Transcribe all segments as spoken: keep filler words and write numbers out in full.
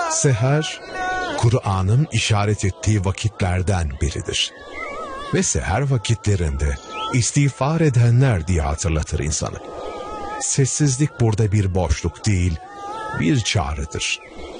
Seher, Kur'an'ın işaret ettiği vakitlerden biridir. Ve seher vakitlerinde istiğfar edenler diye hatırlatır insanı. Sessizlik burada bir boşluk değil, bir çağrıdır.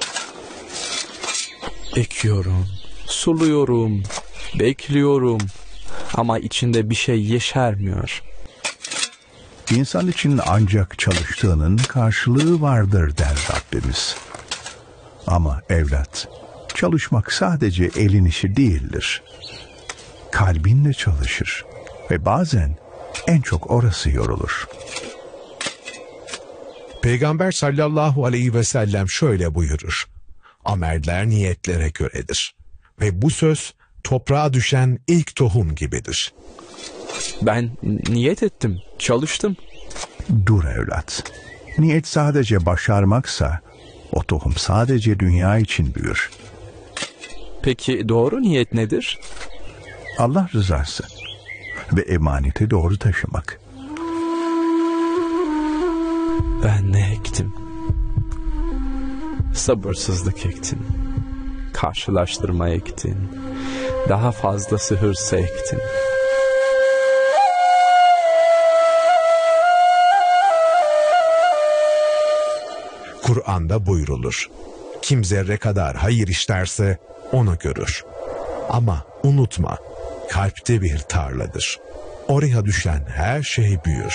Ekiyorum, suluyorum, bekliyorum ama içinde bir şey yeşermiyor. İnsan için ancak çalıştığının karşılığı vardır der Rabbimiz. Ama evlat, çalışmak sadece elin işi değildir. Kalbinle çalışır ve bazen en çok orası yorulur. Peygamber sallallahu aleyhi ve sellem şöyle buyurur: ameller niyetlere göredir ve bu söz toprağa düşen ilk tohum gibidir. Ben niyet ettim, çalıştım. Dur evlat. Niyet sadece başarmaksa o tohum sadece dünya için büyür. Peki doğru niyet nedir? Allah rızası ve emaneti doğru taşımak. Ben ne ektim? Sabırsızlık ektin. Karşılaştırma ektin. Daha fazlası hırsı ektin. Kur'an'da buyrulur: kim zerre kadar hayır işlerse onu görür. Ama unutma, kalpte bir tarladır. Oraya düşen her şey büyür.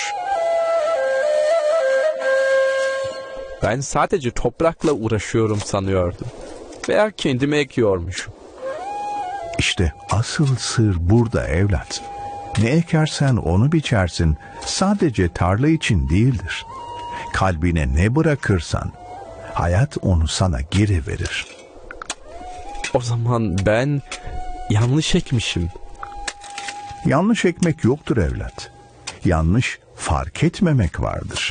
Ben sadece toprakla uğraşıyorum sanıyordum. Veya kendime ekiyormuşum. İşte asıl sır burada evlat. Ne ekersen onu biçersin, sadece tarla için değildir. Kalbine ne bırakırsan hayat onu sana geri verir. O zaman ben yanlış ekmişim. Yanlış ekmek yoktur evlat. Yanlış fark etmemek vardır.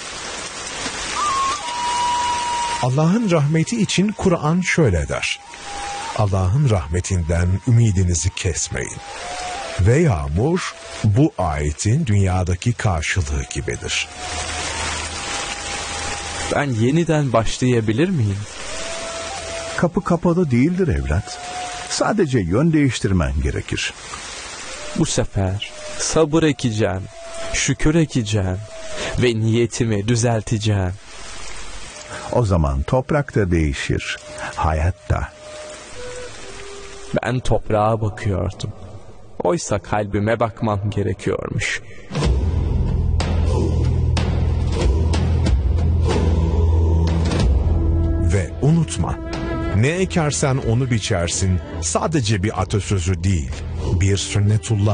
Allah'ın rahmeti için Kur'an şöyle der: Allah'ın rahmetinden ümidinizi kesmeyin. Ve yağmur bu ayetin dünyadaki karşılığı gibidir. Ben yeniden başlayabilir miyim? Kapı kapalı değildir evlat. Sadece yön değiştirmen gerekir. Bu sefer sabır ekeceğim, şükür ekeceğim ve niyetimi düzelteceğim. O zaman toprak da değişir, hayat da. Ben toprağa bakıyordum. Oysa kalbime bakmam gerekiyormuş. Ve unutma, ne ekersen onu biçersin sadece bir atasözü değil, bir sünnetullah